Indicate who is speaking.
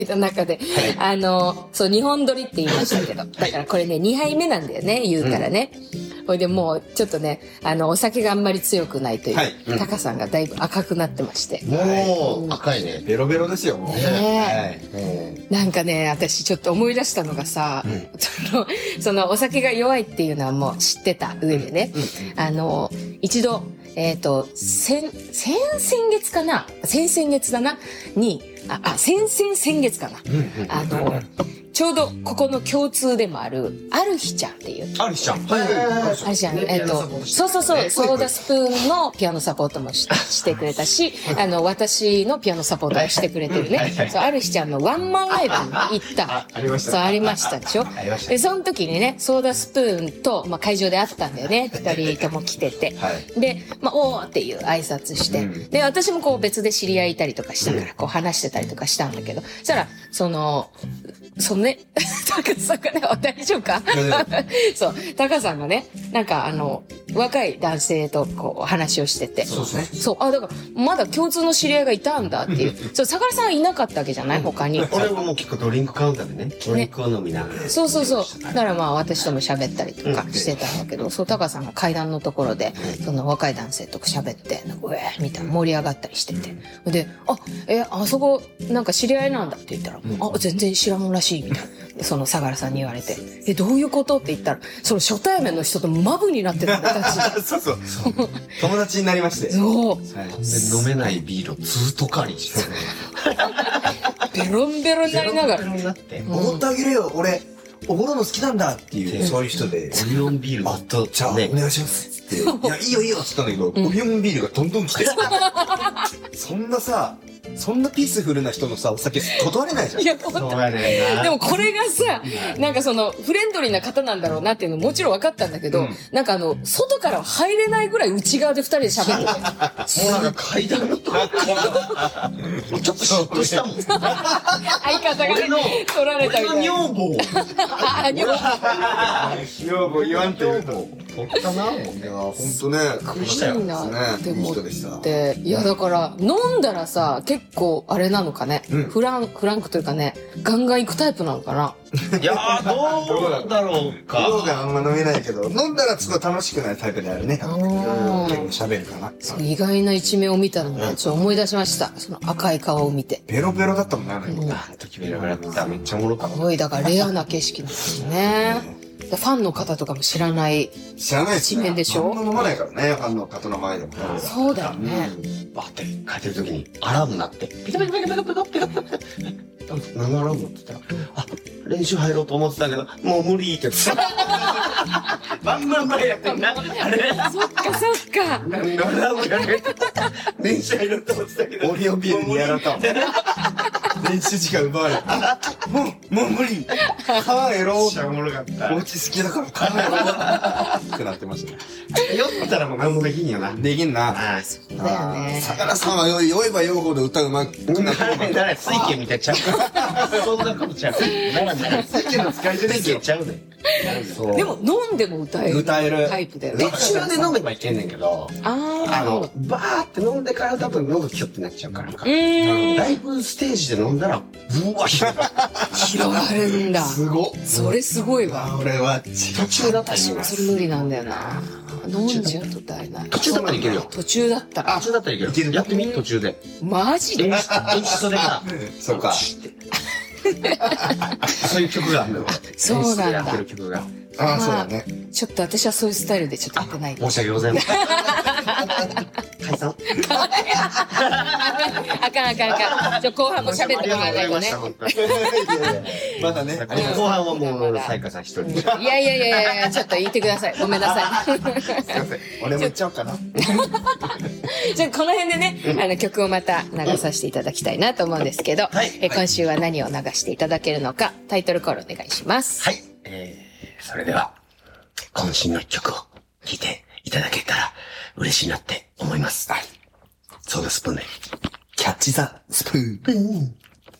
Speaker 1: の中で、そう、2本撮りって言いましたけど、だからこれね、2杯目なんだよね、言うたらね。これでもう、ちょっとね、お酒があんまり強くないという、タカさんがだいぶ赤くなってまして。
Speaker 2: もう、赤いね。ベロベロですよ、もう。
Speaker 1: なんかね、私ちょっと思い出したのがさ、そのお酒が弱いっていうのはもう知ってた上でね、一度、先月かな先々月だなに、先月かなちょうどここの共通でもある、ある日ちゃんっていう。
Speaker 2: ある日ちゃん。
Speaker 1: ある日ちゃん。そう、ソーダスプーンのピアノサポートもしてくれたし、私のピアノサポートもしてくれてるね。そう、ある日ちゃんのワンマンライブに行った。
Speaker 2: ありました。
Speaker 1: そう、ありましたでしょ。で、その時にね、ソーダスプーンと、会場で会ったんだよね。二人とも来てて。で、おーっていう挨拶して。で、私もこう別で知り合いいたりとかしたから、こう話してたりとかしたんだけど、そしたら、そのね、タカさんがね、大丈夫かそう、タカさんがね、なんか若い男性とこう話をしてて。
Speaker 2: そうですね。
Speaker 1: そう、だから、まだ共通の知り合いがいたんだっていう。そう、相良さんはいなかったわけじゃない他に。
Speaker 2: 俺ももう結構ドリンクカウンターでね、ドリンクを飲みながら。
Speaker 1: そう。だから私とも喋ったりとかしてたんだけど、そう、タカさんが階段のところで、その若い男性と喋って、みたいな盛り上がったりしてて。で、あそこ、なんか知り合いなんだって言ったら、全然知らんらしい、みたいな。その相良さんに言われて、どういうことって言ったら、その初対面の人とマブになってたんだ、
Speaker 3: そう。友達になりまして。
Speaker 1: そう。
Speaker 2: で、飲めないビールをずっと借りして。
Speaker 1: ベロンベロになりながら。
Speaker 3: おごってあげるよ、俺、おごるの好きなんだっていう、そういう人で。
Speaker 2: オリオンビールと、
Speaker 3: じゃあ、お願いしますって。いや、いいよって言ったんだけど、オリオンビールがどんどん来て。そんなピースフルな人のさ、お酒断れないじゃん。
Speaker 1: いや、そうやねんな。でもこれがさ、なんかその、フレンドリーな方なんだろうなっていうのもちろん分かったんだけど、なんか外からは入れないぐらい内側で二人で喋ってて。
Speaker 2: もうなんか階段のとこちょっと嫉妬したもん。
Speaker 1: 相方がね、取られたみたいな。
Speaker 2: 女房。
Speaker 3: 女房言わんと言うと。
Speaker 2: 取ったな、もう。
Speaker 3: いや、ほんとね。
Speaker 1: びっくりしたよ。
Speaker 3: いい人でした。
Speaker 1: いや、だから、飲んだらさ、結構、あれなのかね。フランクというかね、ガンガン行くタイプなのかな。
Speaker 2: いやー、どうだろうか。
Speaker 3: 量があんま飲めないけど、飲んだらすごい楽しくなるタイプであるね。結構喋るかな。
Speaker 1: 意外な一面を見たのをちょっと思い出しました。その赤い顔を見て。
Speaker 3: ベロベロだったもんね、あの
Speaker 2: 時ベロベロだった。めっちゃおもろかった。
Speaker 1: すごい、だからレアな景色なんですよね。ファンの方とかも知らない一面でしょ。
Speaker 3: そんな飲まないからね、ファンの方の前でも。
Speaker 1: そうだよね。
Speaker 2: バーって帰ってる時にアラーム鳴って、ピカピカピカピカピカピカピカピカ。何のアラームって言ったら、練習入ろうと思ってたけど、もう無理って言ってた。バンバンバンやってんな。あれ
Speaker 1: そっか。
Speaker 2: 何のアラームやね練習入ろうと思ってたけど。
Speaker 3: オリオンビールにやられた。練習時間奪われた。もう無理。カーエロー。
Speaker 2: めっちゃおもろかった。
Speaker 3: お家好きだからカーエロー。ってなってましたね。
Speaker 2: 酔ったらもう何もできんよな。
Speaker 3: できんな。
Speaker 1: だよね。
Speaker 3: 相良さんは酔えば酔うほど歌うまくなって
Speaker 2: 誰水拳みたいちゃう。そんなことちゃう。水拳の使い手水拳ちゃうね。
Speaker 1: でも飲んでも歌えるタイプだよね。
Speaker 2: 途中で飲めばいけんねんけど、バーって飲んでからだと喉キュッてなっちゃうから。ライブステージで飲んだら、うわ、広
Speaker 1: がるんだ。
Speaker 3: すごっ。
Speaker 1: それすごいわ。
Speaker 3: 俺は
Speaker 2: 途中だったらいいな。
Speaker 1: それ無理なんだよな。飲んじゃうと歌えない。
Speaker 2: 途中だったらいけるよ。
Speaker 1: 途中だったら。
Speaker 2: 途中だったらいける。やってみ途中で。
Speaker 1: マジで
Speaker 2: 演出でさ、
Speaker 3: そうか。
Speaker 2: そういう曲があるの。
Speaker 1: そうなんだ。
Speaker 2: やってる曲が。
Speaker 3: ああ、そうだね。
Speaker 1: ちょっと私はそういうスタイルでちょっとやってない。
Speaker 2: 申し訳ございません。解散
Speaker 1: あかん。後半も喋ってもらわないとね。
Speaker 3: まだね。
Speaker 2: 後半はもう、さいかさん一人。
Speaker 1: いや、ちょっと言ってください。ごめんなさい。
Speaker 3: すいません。俺も言っちゃおうかな。
Speaker 1: じゃあこの辺でね、曲をまた流させていただきたいなと思うんですけど、今週は何を流していただけるのか、タイトルコールお願いします。
Speaker 2: はい。それでは、渾身の一曲を聴いていただけたら嬉しいなって思います。はい。ソーダスプーンで。
Speaker 3: キャッチザスプーン。